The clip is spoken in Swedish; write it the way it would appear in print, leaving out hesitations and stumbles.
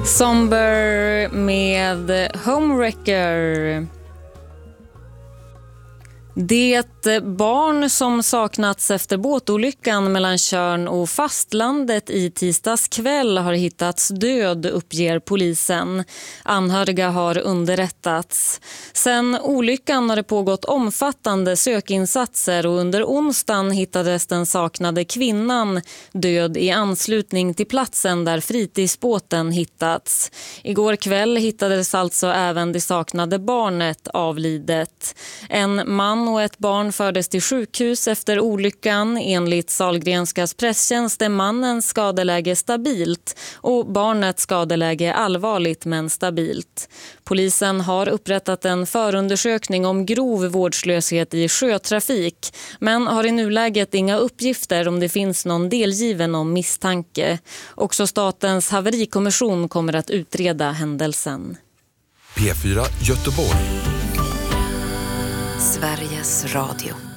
Somber med Homewrecker. Det barn som saknats efter båtolyckan mellan Tjörn och fastlandet i tisdags kväll har hittats död, uppger polisen. Anhöriga har underrättats. Sen olyckan har det pågått omfattande sökinsatser och under onsdagen hittades den saknade kvinnan död i anslutning till platsen där fritidsbåten hittats. Igår kväll hittades alltså även det saknade barnet avlidet. En man och ett barn fördes till sjukhus efter olyckan. Enligt Sahlgrenskas presstjänst är mannens skadeläge stabilt och barnets skadeläge allvarligt men stabilt. Polisen har upprättat en förundersökning om grov vårdslöshet i sjötrafik men har i nuläget inga uppgifter om det finns någon delgiven om misstanke. Också Statens haverikommission kommer att utreda händelsen. P4 Göteborg. Sveriges Radio.